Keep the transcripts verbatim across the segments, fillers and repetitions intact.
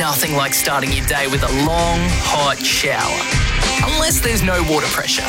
nothing like starting your day with a long, hot shower. Unless there's no water pressure.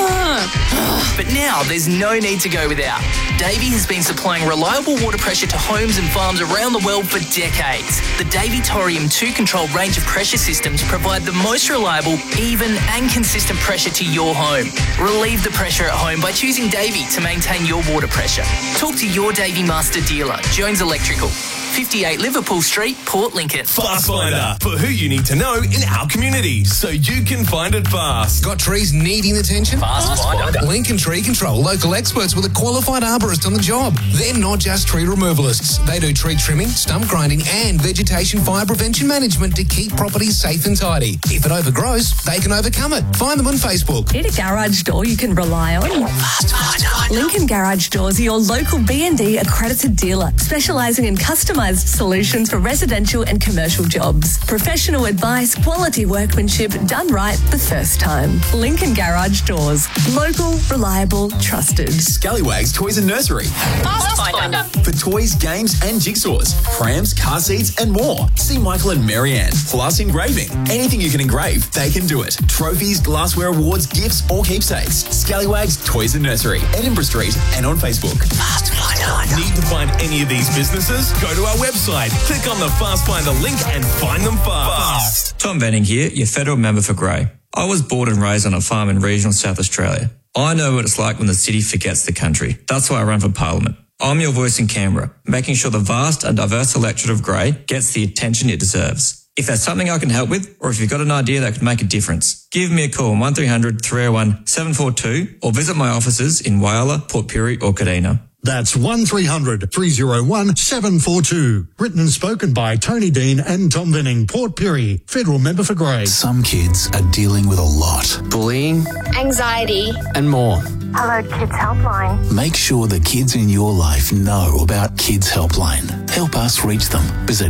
But now there's no need to go without. Davey has been supplying reliable water pressure to homes and farms around the world for decades. The Davey Torium two control range of pressure systems provide the most reliable, even and consistent pressure to your home. Relieve the pressure at home by choosing Davey to maintain your water pressure. Talk to your Davey Master dealer, Jones Electrical, fifty-eight Liverpool Street, Port Lincoln. Fast Finder, for who you need to know in our community, so you can find it fast. Got trees needing attention? Fast Finder. Lincoln Tree Control, local experts with a qualified arborist on the job. They're not just tree removalists. They do tree trimming, stump grinding and vegetation fire prevention management to keep properties safe and tidy. If it overgrows, they can overcome it. Find them on Facebook. Need a garage door you can rely on? Fast Finder. Lincoln Garage Doors are your local B and D accredited dealer, specialising in customised solutions for residential and commercial jobs. Professional advice, quality workmanship, done right the first time. Lincoln Garage Doors. Local, reliable, trusted. Scallywags Toys and Nursery. Fast Finder. For toys, games and jigsaws, prams, car seats and more. See Michael and Marianne. Plus engraving. Anything you can engrave, they can do it. Trophies, glassware awards, gifts or keepsakes. Scallywags Toys and Nursery. Edinburgh Street and on Facebook. Fast Finder. Need to find any of these businesses? Go to our website, click on the Fast Finder link and find them fast. Tom Venning here, your federal member for Grey. I was born and raised on a farm in regional South Australia. I know what it's like when the city forgets the country. That's why I run for Parliament. I'm your voice in Canberra, making sure the vast and diverse electorate of Grey gets the attention it deserves. If there's something I can help with, or if you've got an idea that could make a difference, give me a call on one three hundred, three oh one, seven four two or visit my offices in Whyalla, Port Pirie or Kadina. That's one three hundred, three oh one, seven four two. Written and spoken by Tony Dean and Tom Venning, Port Pirie, federal member for Grey. Some kids are dealing with a lot. Bullying, anxiety, and more. Hello Kids Helpline. Make sure the kids in your life know about Kids Helpline. Help us reach them. Visit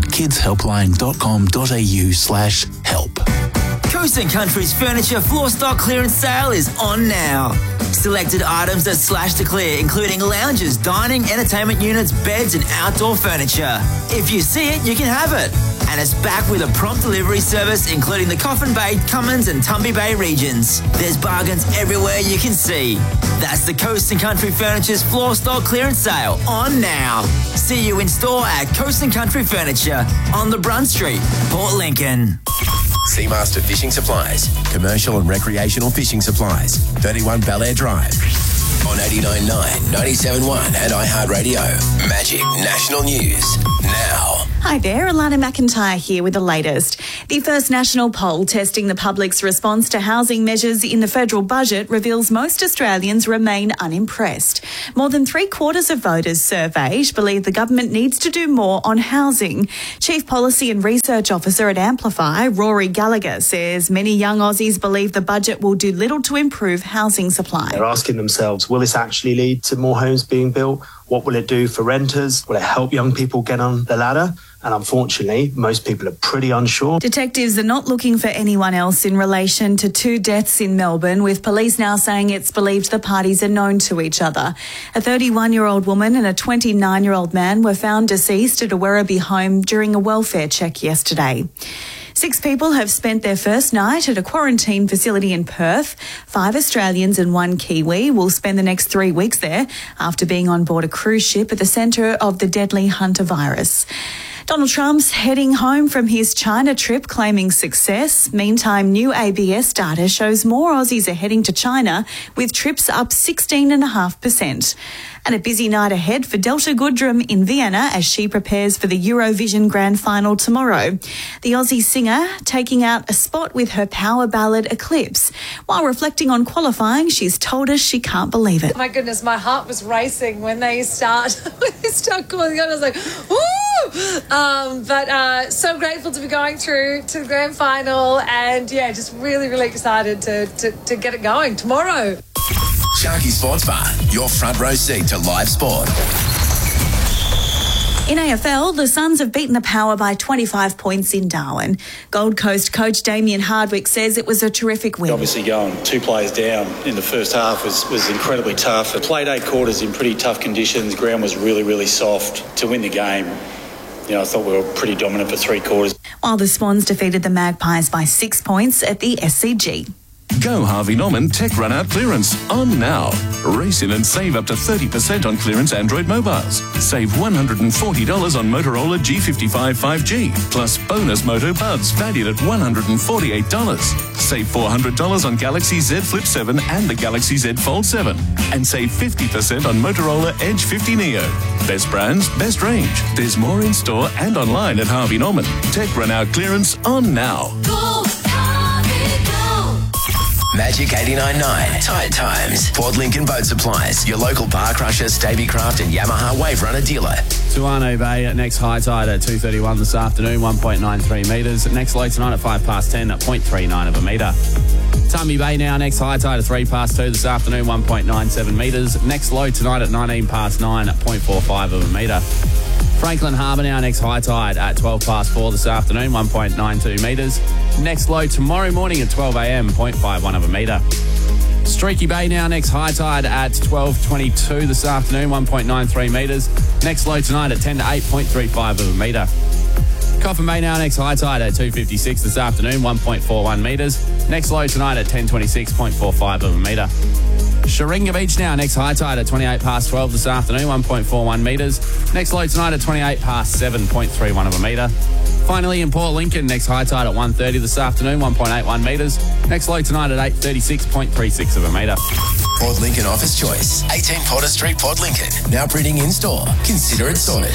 kidshelpline.com.au slash help. Coast and Country's furniture floor stock clearance sale is on now. Selected items at Slash to Clear, including lounges, dining, entertainment units, beds and outdoor furniture. If you see it, you can have it. And it's back with a prompt delivery service, including the Coffin Bay, Cummins and Tumby Bay regions. There's bargains everywhere you can see. That's the Coast and Country Furniture's floor stock clearance sale on now. See you in store at Coast and Country Furniture on the Brun Street, Port Lincoln. Seamaster Fishing Supplies, commercial and recreational fishing supplies, thirty-one Bel Air Drive. On eighty-nine point nine, ninety-seven point one and iHeartRadio. Magic National News now. Hi there, Alana McIntyre here with the latest. The first national poll testing the public's response to housing measures in the federal budget reveals most Australians remain unimpressed. More than three quarters of voters surveyed believe the government needs to do more on housing. Chief Policy and Research Officer at Amplify, Rory Gallagher, says many young Aussies believe the budget will do little to improve housing supply. They're asking themselves, will this actually lead to more homes being built? What will it do for renters? Will it help young people get on the ladder? And unfortunately, most people are pretty unsure. Detectives are not looking for anyone else in relation to two deaths in Melbourne, with police now saying it's believed the parties are known to each other. A thirty-one-year-old woman and a twenty-nine-year-old man were found deceased at a Werribee home during a welfare check yesterday. Six people have spent their first night at a quarantine facility in Perth. Five Australians and one Kiwi will spend the next three weeks there after being on board a cruise ship at the centre of the deadly Hunter virus. Donald Trump's heading home from his China trip, claiming success. Meantime, new A B S data shows more Aussies are heading to China, with trips up sixteen point five percent. And a busy night ahead for Delta Goodrem in Vienna as she prepares for the Eurovision Grand Final tomorrow. The Aussie singer taking out a spot with her power ballad Eclipse. While reflecting on qualifying, she's told us she can't believe it. My goodness, my heart was racing when they start when they start calling on. I was like, woo! Um, but uh, so grateful to be going through to the Grand Final, and yeah, just really, really excited to, to, to get it going tomorrow. Sharky Sports Bar, your front row seat to live sport. In A F L, the Suns have beaten the Power by twenty-five points in Darwin. Gold Coast coach Damien Hardwick says it was a terrific win. Obviously going two players down in the first half was, was incredibly tough. I played eight quarters in pretty tough conditions. Ground was really, really soft. To win the game, you know, I thought we were pretty dominant for three quarters. While the Swans defeated the Magpies by six points at the S C G. Go Harvey Norman Tech Run Out Clearance on now. Race in and save up to thirty percent on clearance Android mobiles. Save one hundred forty dollars on Motorola G fifty-five five G, plus bonus Moto Buds valued at one hundred forty-eight dollars. Save four hundred dollars on Galaxy Z Flip seven and the Galaxy Z Fold seven. And save fifty percent on Motorola Edge fifty Neo. Best brands, best range. There's more in store and online at Harvey Norman. Tech Run Out Clearance on now. Go, Harvey, go. Magic eighty-nine point nine. Tide Times. Port Lincoln Boat Supplies. Your local bar crusher, Stabicraft and Yamaha Wave Runner dealer. Tuano Bay, next high tide at two thirty-one this afternoon, one point nine three metres. Next low tonight at five past ten at zero point three nine of a metre. Tumby Bay now, next high tide at three past two this afternoon, one point nine seven metres. Next low tonight at nineteen past nine at zero point four five of a metre. Franklin Harbour now, next high tide at twelve past four this afternoon, one point nine two metres. Next low tomorrow morning at twelve a m, zero point five one of a metre. Streaky Bay now, next high tide at twelve twenty-two this afternoon, one point nine three metres. Next low tonight at ten to eight, zero point three five of a metre. Coffin Bay now, next high tide at two fifty-six this afternoon, one point four one metres. Next low tonight at ten twenty-six, zero point four five of a metre. Sharinga Beach now, next high tide at twenty-eight past twelve this afternoon, one point four one metres. Next low tonight at twenty-eight past seven, zero point three one of a metre. Finally, in Port Lincoln, next high tide at one thirty this afternoon, one point eight one metres. Next low tonight at eight thirty-six, zero point three six of a metre. Port Lincoln Office Choice. eighteen Potter Street, Port Lincoln. Now printing in store. Consider it sorted.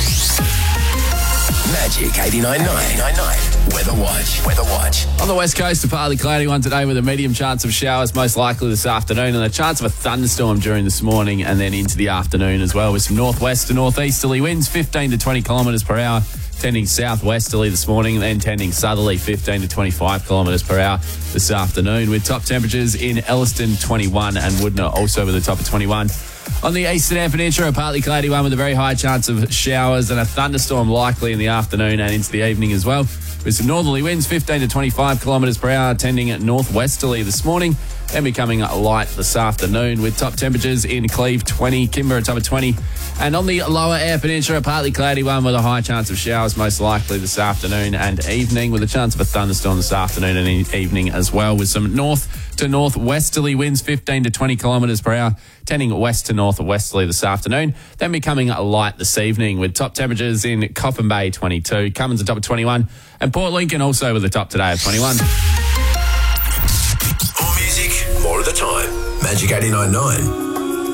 Magic eighty-nine point nine. Weather Watch. Weather Watch. On the west coast, a partly cloudy one today with a medium chance of showers most likely this afternoon, and a chance of a thunderstorm during this morning and then into the afternoon as well, with some northwest to northeasterly winds, fifteen to twenty kilometres per hour, tending southwesterly this morning, and then tending southerly, fifteen to twenty-five kilometres per hour this afternoon, with top temperatures in Elliston twenty-one and Woodner also with a top of twenty-one. On the eastern Eyre Peninsula, a partly cloudy one with a very high chance of showers and a thunderstorm likely in the afternoon and into the evening as well, with some northerly winds, fifteen to twenty-five kilometres per hour, tending northwesterly this morning, then becoming light this afternoon, with top temperatures in Cleve twenty, Kimber top of twenty. And on the lower Eyre Peninsula, a partly cloudy one with a high chance of showers most likely this afternoon and evening, with a chance of a thunderstorm this afternoon and e- evening as well, with some north to northwesterly winds, fifteen to twenty kilometres per hour, tending west to northwesterly this afternoon, then becoming light this evening, with top temperatures in Coffin Bay twenty-two, Cummins a top of twenty-one, and Port Lincoln also with a top today of twenty-one. More music, more of the time. Magic eighty-nine point nine.